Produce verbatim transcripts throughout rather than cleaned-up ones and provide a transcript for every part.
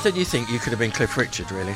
else did you think you could have been Cliff Richard, really?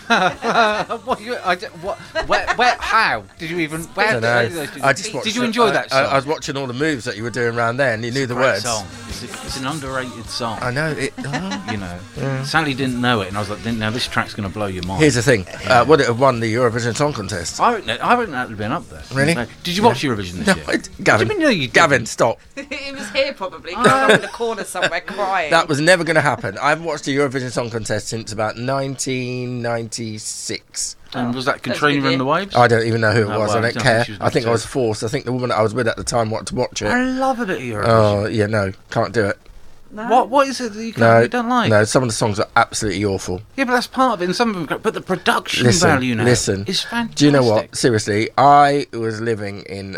what, you, I, what, where, where, how did you even? Where, I don't know. where did, those two- I just watched did you it. enjoy I, that I, song? I was watching all the moves that you were doing around there, and you knew the Great words. Song. It's, a, it's an underrated song. I know it. Oh. You know, Yeah. Sally didn't know it, and I was like, "Now this track's going to blow your mind." Here's the thing: uh, would it have won the Eurovision Song Contest? I reckon, I reckon that would have been up there. Really? So, did you watch Eurovision this No, year? it- Gavin. What do you mean, no, you Gavin, didn't? stop. He was here probably, curled up in the corner somewhere crying. That was never going to happen. I haven't watched the Eurovision Song Contest since about nineteen ninety-six. And was that That's Katrina good, and the yeah. Waves? I don't even know who it Oh, was. well, I I don't don't care. think she was I think I was good. forced. I think the woman I was with at the time wanted to watch it. I love a bit of Eurovision. Oh, yeah, no, can't do it. No. What what is it that you, can't, No, you don't like? no, some of the songs are absolutely awful. Yeah, but that's part of it, and some of them. Go, but the production Listen, value now listen. is fantastic. Do you know what? Seriously, I was living in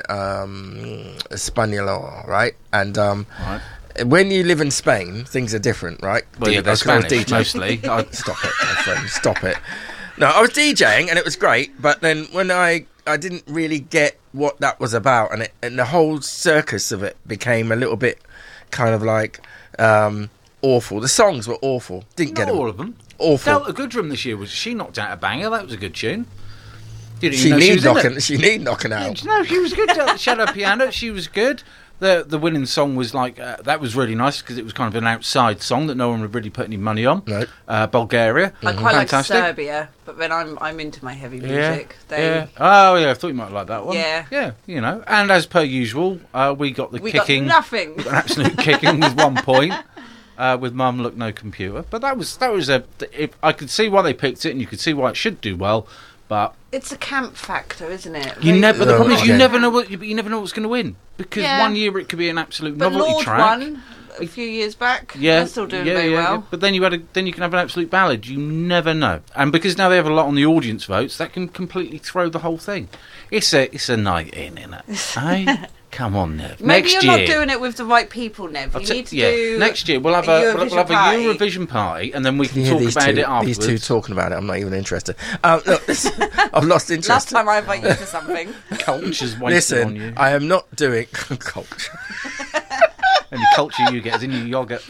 um, Española, right? And um, Right. when you live in Spain, things are different, right? Well, yeah, they're Because I was Spanish DJing. mostly. I, Stop it, my friend. Stop it. No, I was DJing and it was great, but then when I I didn't really get what that was about, and it, and the whole circus of it became a little bit kind of like um, awful. The songs were awful. Didn't not get all them. of them. Awful. Delta Goodrum this year was she knocked out a banger. That was a good tune. Didn't She even know need was in knocking. it. She need knocking Yeah, out. no, she was good. Delta Shadow Piano. She was good. The the winning song was like uh, that was really nice because it was kind of an outside song that no one would really put any money on. No. Uh, Bulgaria. I quite Fantastic. like Serbia, but then I'm I'm into my heavy music. Yeah, They, yeah. Oh, yeah. I thought you might like that one. Yeah. Yeah. You know, and as per usual, uh, we got the We kicking, got nothing. an absolute kicking with one point. Uh, with Mum Look No Computer, but that was that was a. If, I could see why they picked it, and you could see why it should do well, but It's a camp factor, isn't it? you They- never. But the Oh, problem is, you okay. never know what you, you never know what's going to win because Yeah. one year it could be an absolute But novelty Lord track. won a few years back. Yeah, They're still doing yeah, very yeah, well. yeah. But then you had a, then you can have an absolute ballad. You never know, and because now they have a lot on the audience votes, that can completely throw the whole thing. It's a it's a night in, innit? Eh? Come on, Nev. Maybe Next you're year, not doing it with the right people, Nev. I'll You t- need to yeah. do Next year we'll have a a, we'll, we'll have a Eurovision party. Eurovision party, and then we Can can you hear talk these about two, it these afterwards. two talking about it? I'm not even interested. Um, look, this, I've lost interest. Last time I invite you to something. Culture's wasted on you. Listen, I am not doing culture. And the culture you get is in your yogurt.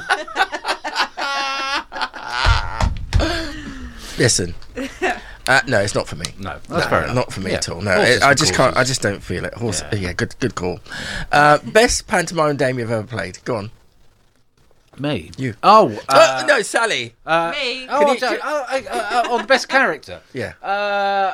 Listen. Uh, no, it's not for me. No, that's No, fair enough. not for me Yeah. at all. No, Horses it, I for just can't. I courses. just don't feel it. Horse, Yeah. yeah. good, good call. Uh, best pantomime dame you've ever played. Go on. Me? You. Oh, uh, oh, no, Sally. uh, Me. Oh, Can I you- don't- oh, I- uh, uh, oh, the best character. Yeah. Uh,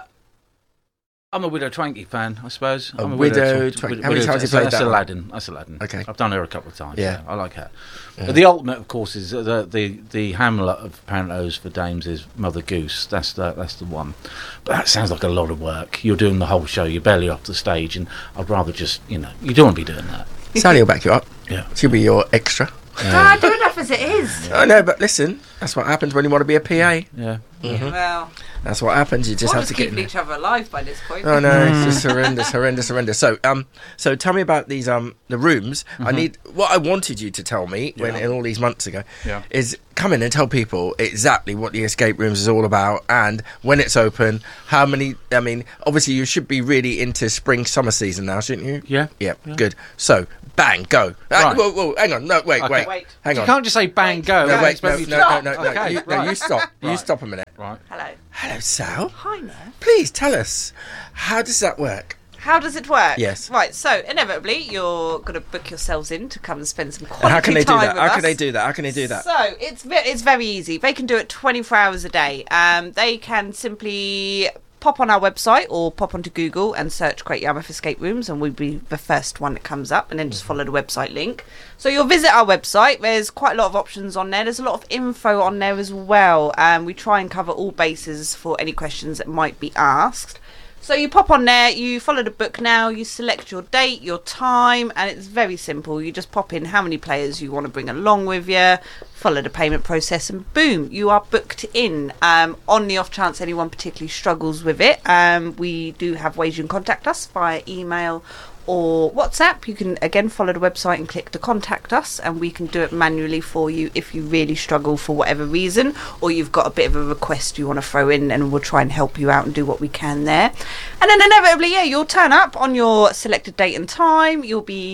I'm a Widow Twanky fan, I suppose. A I'm a Widow Twanky. Twanky. How many times have you played that's that one? Aladdin. That's Aladdin. Okay. I've done her a couple of times. Yeah. Yeah, I like her. Yeah. But the ultimate, of course, is the the the Hamlet of Pantos for Dames is Mother Goose. That's the that's the one. But that sounds like a lot of work. You're doing the whole show. You're barely off the stage, and I'd rather just you know you don't want to be doing that. Sally will back you up. Yeah. She'll be your extra. I do enough as it is. I know, but listen, that's what happens when you want to be a P A. Yeah. Well, That's what happens. You just we're have just to get in keeping there. each other alive by this point. Oh no, it's just horrendous, horrendous, horrendous. So, um, so tell me about these, um, the rooms. I need what I wanted you to tell me when, Yeah. in all these months ago, Yeah. is come in and tell people exactly what the escape rooms is all about and when it's open. How many? I mean, obviously you should be really into spring, summer season now, shouldn't you? Yeah. Yeah, Yeah. good. So, bang, go. Uh, Right. whoa, whoa, hang on. No, wait, Okay. wait, Wait. hang You on. can't just say bang Wait. go. No, and wait, expect no, me to no, no, stop. no, no, Okay, you, no, right. you stop. You Right. stop a minute. Right. Hello. Hello, Sal. Hi, Nev. Please tell us, how does that work? How does it work? Yes. Right, so inevitably you're going to book yourselves in to come and spend some quality And how can they do time that? with How us. can they do that? How can they do that? So it's ve- it's very easy. They can do it twenty-four hours a day. Um, they can simply pop on our website or pop onto Google and search Great Yarmouth Escape Rooms, and we'll be the first one that comes up, and then just follow the website link. So you'll visit our website. There's quite a lot of options on there. There's a lot of info on there as well. Um, we try and cover all bases for any questions that might be asked. So you pop on there, you follow the book now, you select your date, your time, and it's very simple. You just pop in how many players you want to bring along with you, follow the payment process, and boom, you are booked in. Um, on the off chance anyone particularly struggles with it, um, we do have ways you can contact us via email or WhatsApp. You can again follow the website and click to contact us, and we can do it manually for you if you really struggle for whatever reason, or you've got a bit of a request you want to throw in, and we'll try and help you out and do what we can there. And then inevitably, yeah, you'll turn up on your selected date and time. You'll be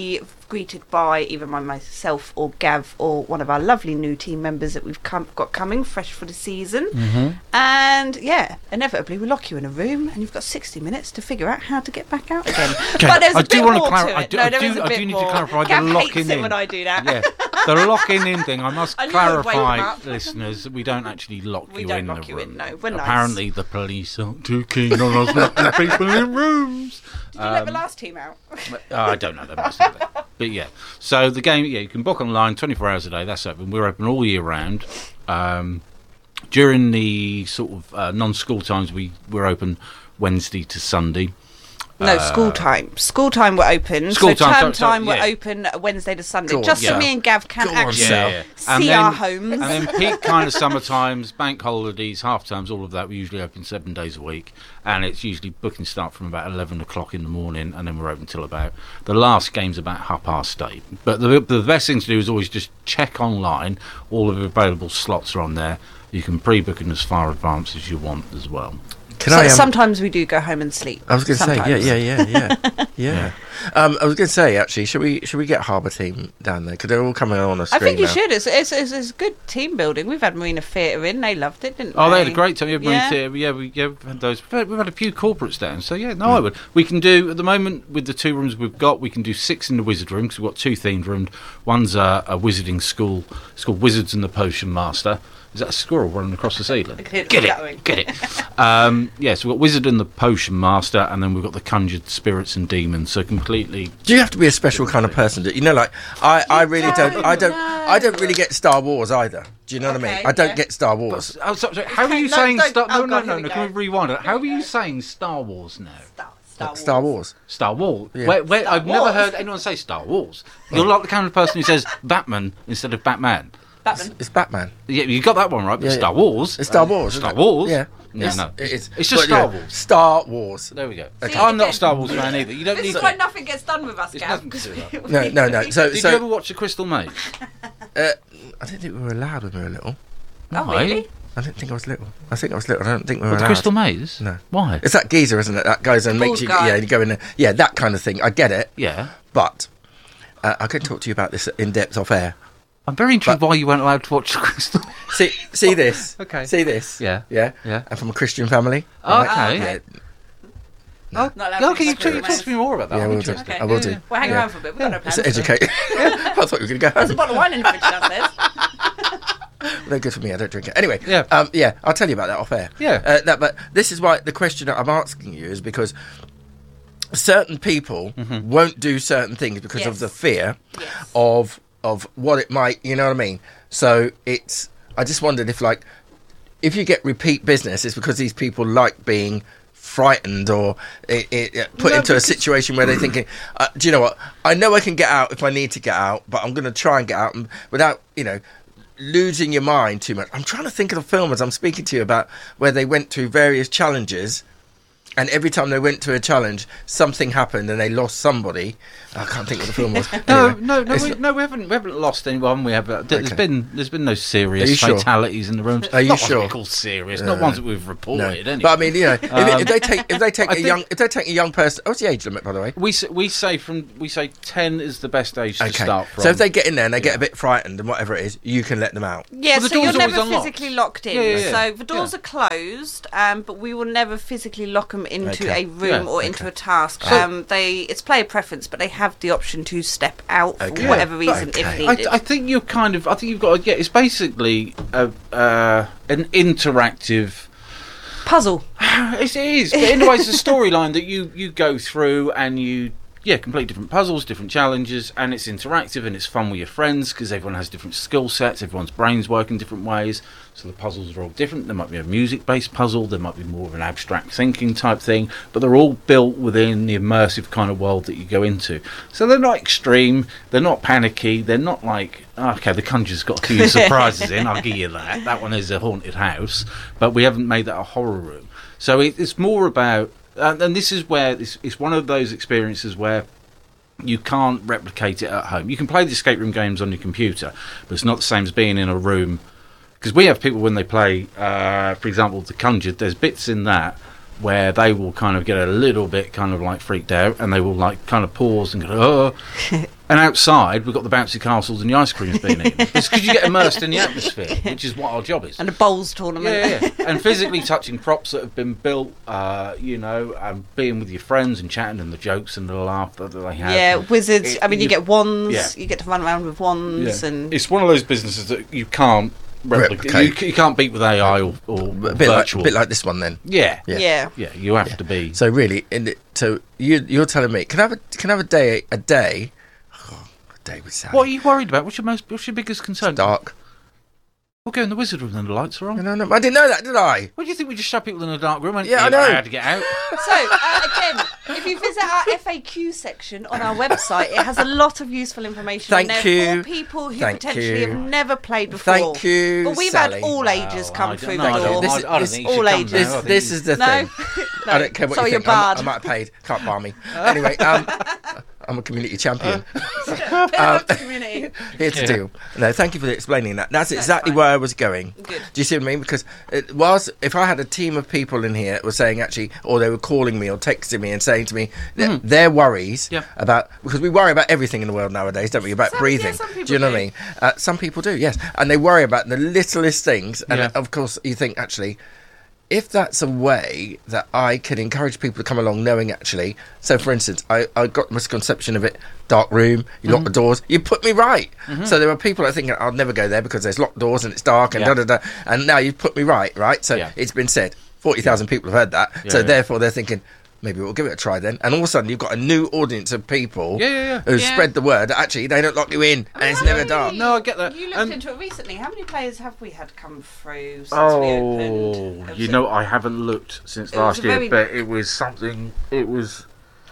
greeted by either my, myself or Gav or one of our lovely new team members that we've come, got coming fresh for the season. Mm-hmm. And yeah, inevitably we lock you in a room and you've got sixty minutes to figure out how to get back out again. Okay, But there's a I do bit wanna more clar- to I it. do- no, I there do- is a I bit do need to more. clarify the Gav locking hates it in. when I do that. Yeah, the locking in thing. I must I knew I'd wake clarify, him up. listeners, that we don't actually lock We you don't in lock the you room. in, no, we're nice. Apparently, the police aren't too keen on us locking people in rooms. Did you let the last team out? Oh, I don't know. They must have been. But yeah, so the game, yeah, you can book online twenty-four hours a day. That's open. We're open all year round. Um, during the sort of uh, non-school times, we we're open Wednesday to Sunday. No, school time. School time we're open. School so time, term sorry, sorry, time we're yeah. open Wednesday to Sunday. Go on, just so yeah. me and Gav can Go on, actually Sal. yeah. see And then- our homes. And then peak kind of summer times, bank holidays, half terms, all of that. We usually open seven days a week, and it's usually booking start from about eleven o'clock in the morning, and then we're open till about the last game's about half past eight. But the the best thing to do is always just check online. All of the available slots are on there. You can pre-book in as far advance as you want as well. Can So, I? Um, sometimes we do go home and sleep. I was going to say, yeah, Sometimes. yeah, yeah, yeah, yeah. Um, I was going to say, actually, should we should we get Harbour team down there? Because they're all coming on a I screen think you now. should. It's, it's, it's, it's good team building. We've had Marina Theatre in. They loved it, didn't Oh, they? they had a great time. Yeah, Marine Yeah. Theatre. Yeah, we, yeah, we've had those. We've had, we've had a few corporates down. So yeah, no, I would. We can do at the moment with the two rooms we've got. We can do six in the wizard room because we've got two themed rooms. One's a, a wizarding school. It's called Wizards and the Potion Master. Is that a squirrel running across the ceiling? I can hear it Get going. it, get it. Um, yeah, so we've got Wizard and the Potion Master, and then we've got the Conjured Spirits and Demons. So completely. Do you have to be a special kind of person? To, you know, like I, I really don't, don't I don't, know. I don't really get Star Wars either. Do you know what I mean? Okay, I don't yeah. get Star Wars. Oh, sorry, sorry, how are Okay, you no, saying don't- Star? oh, No, no, God, no, here we no. Can go. we rewind it? How are you saying Star Wars now? Star, Star Wars. Star Wars. Star Wars. Yeah. Where, where, Star I've never Wars. heard anyone say Star Wars. You're like the kind of person who says Batman instead of Batman. Batman. It's Batman. Yeah, you got that one right, but Yeah, Star yeah. Wars. It's Star Wars. Star isn't it? Wars. Yeah. Yeah, It's- no. It's, It's just but, Star yeah, Wars. Star Wars. There we go. Okay. I'm not a again. Star Wars fan either. You don't This need is to. why nothing gets done with us, It's Gav. nothing to do with No, no, no. So, Did so you ever watch The Crystal Maze? uh, I didn't think we were allowed when we were little. Oh, Why? really? I didn't think I was little. I think I was little. I don't think we were What, The allowed. Crystal Maze? No. Why? It's that geezer, isn't it? That goes and The makes you, bald guy. yeah, you go in there. Yeah, that kind of thing. I get it, Yeah. but uh, I could talk to you about this in depth off air. I'm very intrigued why you weren't allowed to watch The Crystal. See, see this. Okay. See this. Yeah. Yeah. Yeah. I'm from a Christian family. Oh, right? okay. Yeah. Oh, Not allowed yeah, to okay, you, watch talk, you Crystal talk to me more about that. Yeah, I'm we'll do. interested. Okay. I will do. We'll hang Yeah. around for a bit. We've got no plans. It's educate. I thought you were going to go. There's a bottle of wine in the fridge downstairs. They're good for me. I don't drink it. Anyway, Yeah. um, yeah. I'll tell you about that off air. Yeah. Uh, that, but this is why the question that I'm asking you is because certain people Mm-hmm. won't do certain things because of Yes. the fear Yes. of of what it might. You know what I mean? So it's. I just wondered if like if you get repeat business, it's because these people like being frightened or it, it, it put No, into a because- situation where they're thinking, uh, do you know what? I know I can get out if I need to get out, but I'm going to try and get out and without, you know, losing your mind too much. I'm trying to think of the film as I'm speaking to you about where they went through various challenges. And every time they went to a challenge, something happened and they lost somebody. I can't think what the film was. No, Anyway, no, no, it's we, not- no. We haven't. We haven't lost anyone. We have. Uh, there's Okay. been. There's been no Are you serious sure? fatalities in the rooms. Are you not ones sure? we call serious. Uh, not ones that we've no. reported. Anyway. But I mean, you know, if, Um, if they take if they take I a think- young if they take a young person, what's the age limit, by the way? we say, we say from we say ten is the best age to Okay. start from. So if they get in there and they Yeah. get a bit frightened and whatever it is, you can let them out. Yeah, Well, the so you're door's always never unlocked. physically locked in. Yeah, yeah, yeah. So the doors Yeah. are closed, um, but we will never physically lock them into Okay. a room Yeah, or into okay. a task. So- um, they it's player preference, but they have the option to step out for Okay. whatever Yeah, reason okay. if I, needed. I think you're kind of. I think you've got. To, yeah, it's basically a, uh, an interactive. Puzzle. It is, but in a way, it's a storyline that you you go through and you. Yeah, complete different puzzles, different challenges, and it's interactive and it's fun with your friends because everyone has different skill sets, everyone's brains work in different ways, so the puzzles are all different. There might be a music-based puzzle, there might be more of an abstract thinking type thing, but they're all built within the immersive kind of world that you go into. So they're not extreme, they're not panicky, they're not like, okay, the Conjure's got a few surprises in, I'll give you that. That one is a haunted house, but we haven't made that a horror room. So it, it's more about... And, and this is where it's, it's one of those experiences where you can't replicate it at home. You can play the escape room games on your computer, but it's not the same as being in a room. Because we have people when they play, uh, for example, The Conjured, there's bits in that where they will kind of get a little bit kind of like freaked out and they will like kind of pause and go, oh. And outside, we've got the bouncy castles and the ice creams being eaten. It's because you get immersed in the atmosphere, which is what our job is. And a bowls tournament. Yeah, yeah, yeah. And physically touching props that have been built, uh, you know, and being with your friends and chatting and the jokes and the laugh that they have. Yeah, wizards. It- I mean, you, you- get wands. yeah. You get to run around with wands, Yeah. and It's one of those businesses that you can't replicate. Replicate. You, you can't beat with A I or, or A bit like, virtual. bit like this one then. yeah. Yeah. yeah. Yeah, you have to be. So really, in the, so you you're telling me can I have a can I have a day a day? Oh, a day with Sally. What are you worried about? What's your most? What's your biggest concern? Dark. We'll go in the wizard room and the lights are on. No, no, I didn't know that, did I? What do you think? We just shut people in a dark room and Yeah, I you know. had to get out. So, uh, again, if you visit our F A Q section on our website, it has a lot of useful information Thank on there you. for people who Thank potentially you. have never played before. Thank you, But we've Sally. had all ages Well, come I through don't- the no, I don't- door. This I- is- I don't this- think you should all come ages. now. I This think this you- is the No, thing. no. I don't care what Sorry, you you're think. I'm- barred. I might have paid. Can't bar me. Anyway, um, I'm a community champion. Um, community. Here's the Yeah. deal. No, thank you for explaining that. That's exactly fine. where I was going. Good. Do you see what I mean? Because it was if I had a team of people in here that were saying actually, or they were calling me or texting me and saying to me their, their worries Yeah. about because we worry about everything in the world nowadays, don't we? About Some- breathing. yeah, some people do you know do. what I mean? Uh, some people do, yes, and they worry about the littlest things. And Yeah. of course, you think actually. If that's a way that I can encourage people to come along knowing actually, so for instance, I, I got the misconception of it, dark room, you lock the doors, you put me right. So there are people that think I'll never go there because there's locked doors and it's dark and Yeah. da da da, and now you've put me right, right? So Yeah. it's been said, forty thousand people have heard that, Yeah, so yeah. therefore they're thinking, maybe we'll give it a try then. And all of a sudden you've got a new audience of people Yeah, yeah, yeah. who Yeah. spread the word that actually they don't lock you in and it's How never many- dark. No, I get that. You looked And- into it recently. How many players have we had come through since we Oh, opened? It you was know, I haven't looked since It was last a year, very- but it was something. It was.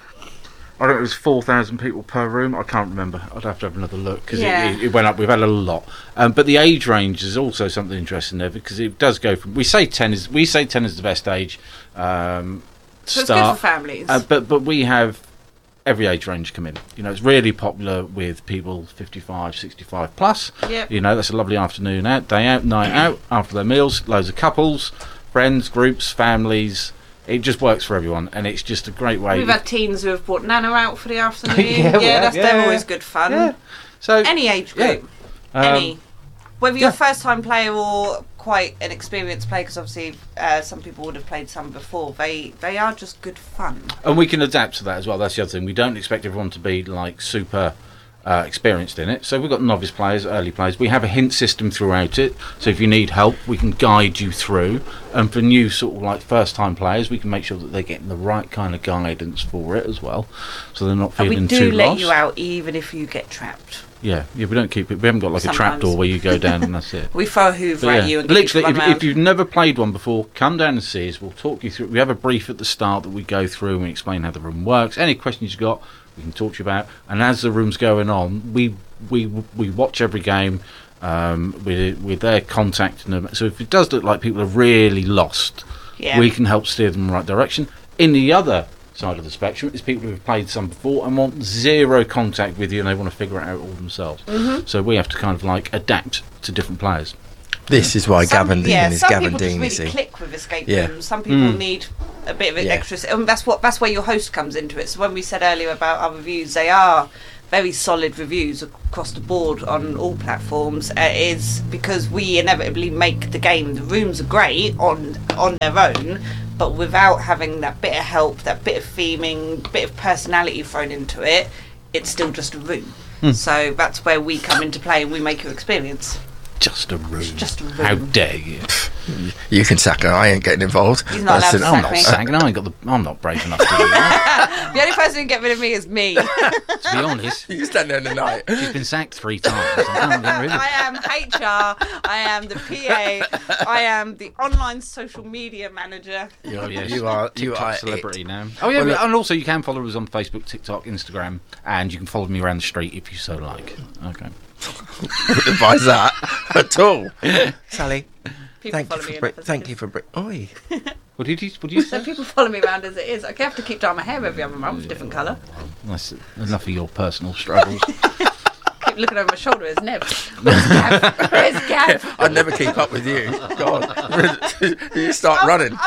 I don't know. It was four thousand people per room. I can't remember. I'd have to have another look because Yeah. it, it, it went up. We've had a lot, um, but the age range is also something interesting there because it does go from. We say ten is. We say ten is the best age. Um, So it's good start. for families. Uh, but but we have every age range come in. You know, it's really popular with people fifty-five, sixty-five plus. Yep. You know, that's a lovely afternoon out, day out, night out, after their meals, loads of couples, friends, groups, families. It just works for everyone, and it's just a great way. We've had teens who have brought Nana out for the afternoon. Yeah, yeah, we have, that's yeah, they're yeah. always good fun. Yeah. So Any age Yeah. group, um, any. Whether you're yeah. a first time player or quite an experienced player, because obviously uh, some people would have played some before, they, they are just good fun. And we can adapt to that as well. That's the other thing. We don't expect everyone to be like super uh, experienced in it. So we've got novice players, early players. We have a hint system throughout it. So if you need help, we can guide you through. And for new sort of like first time players, we can make sure that they're getting the right kind of guidance for it as well. So they're not And feeling we do too let lost. you out even if you get trapped. Yeah, yeah. We don't keep it. We haven't got like a trap Sometimes. door where you go down and that's it. We throw a hoover But at yeah, you and get literally, you to if, run round. if you've never played one before, come down and see us. We'll talk you through. We have a brief at the start that we go through and we explain how the room works. Any questions you've got, we can talk to you about. And as the room's going on, we we we watch every game. Um, we're we're there contacting them. So if it does look like people are really lost, Yeah. we can help steer them in the right direction. In the other side of the spectrum is people who've played some before and want zero contact with you and they want to figure it out all themselves. Mm-hmm. So we have to kind of like adapt to different players. This is why Some- Gavin Dean yeah, is some Gavin people Dean, you just really see. click with escape Yeah. rooms. Some people Mm. need a bit of an Yeah. extra. And that's what that's where your host comes into it. So when we said earlier about our reviews, they are very solid reviews across the board on all platforms. Uh, is because we inevitably make the game. The rooms are great on on their own, but without having that bit of help, that bit of theming, bit of personality thrown into it, it's still just a room. Hmm. So that's where we come into play and we make your experience. Just a room. Just a room. How dare you? You can sack her. I ain't getting involved. He's not allowed That's to an- I'm sack not me. sagging. I ain't got the. I'm not brave enough to do that. The only person who can get rid of me is me. To be honest, You stand there in the night. she's been sacked three times. I can't get rid of I her. am H R. I am the P A. I am the online social media manager. You are, Yes. you are, you TikTok are celebrity it. now. Oh yeah, Well, but- look- and also you can follow us on Facebook, TikTok, Instagram, and you can follow me around the street if you so like. Okay. Wouldn't advise that at all. Sally, People thank you follow for me bri- enough as thank it you is. for bri- Oi. What did you? What did you So say? people follow me around as it is. I have to keep dyeing my hair every other month, different colour. That's enough of your personal struggles. Keep looking over my shoulder. It's Nev. Where's Gav? Where's Gav? I'd never keep up with you. God, you start I'll- running. I'll bring Gav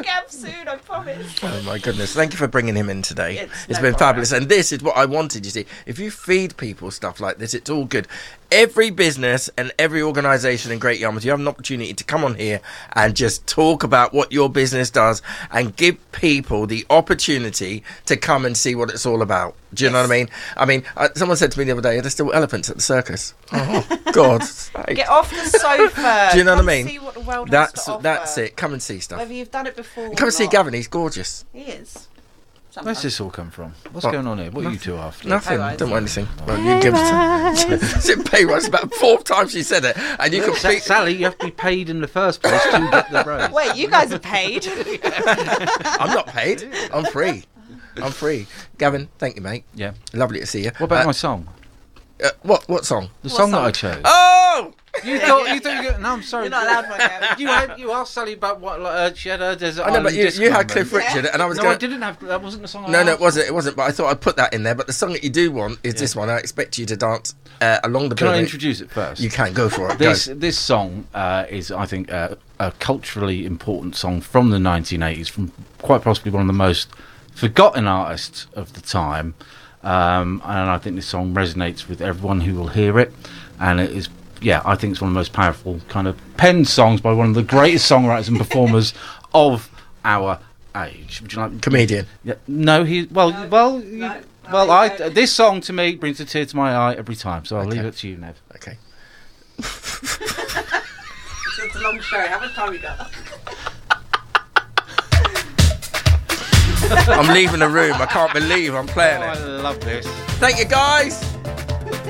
Gav soon, I promise. Oh my goodness! Thank you for bringing him in today. It's it's no been bother. fabulous, and this is what I wanted. You see, if you feed people stuff like this, it's all good. Every business and every organisation in Great Yarmouth, you have an opportunity to come on here and just talk about what your business does and give people the opportunity to come and see what it's all about. Do you know what I mean? I mean, uh, someone said to me the other day, "Are there still elephants at the circus?" Oh God! Get off the sofa. Do you know Come what I mean? See what the world That's has to offer. that's it. Come and see stuff. Whether you've done it before. Come or and see not. Gavin. He's gorgeous. He is. Where's Sometimes. this all come from? What's What? going on here? What are you two after? Nothing. Pay rise. Don't want anything. Well, you give us a pay rise. About four times she said it, and you can Sa- speak. Sally, you have to be paid in the first place to get the raise. Wait, you guys are paid. I'm not paid. I'm free. I'm free. Gavin, thank you, mate. Yeah. Lovely to see you. What about Uh, my song? uh, what what song? The What song, that song? I chose. Oh, You thought you thought you were, no, I'm sorry. You're not allowed one, Gavin. You had, you asked Sally about what like, uh, she had her desert I know, but Island you, disco you had moment. Cliff Richard, and I was No, going. I didn't have. That wasn't the song. I No, no, asked. it wasn't. It wasn't. But I thought I'd put that in there. But the song that you do want is Yeah. this one. I expect you to dance uh, along the. Can I building. introduce it first? You can go for it. This Go. this song uh, is, I think, uh, a culturally important song from the nineteen eighties, from quite possibly one of the most forgotten artists of the time. Um, and I think this song resonates with everyone who will hear it. And it is, yeah, I think it's one of the most powerful kind of penned songs by one of the greatest songwriters and performers of our age. Would you like Comedian. Yeah, no, he. Well, well, you- no. well. No, I no. this song to me brings a tear to my eye every time. So I'll Okay. leave it to you, Nev. Okay. It's a long show. How much time we got? I'm leaving the room. I can't believe I'm playing Oh, I it. love this. Thank you, guys.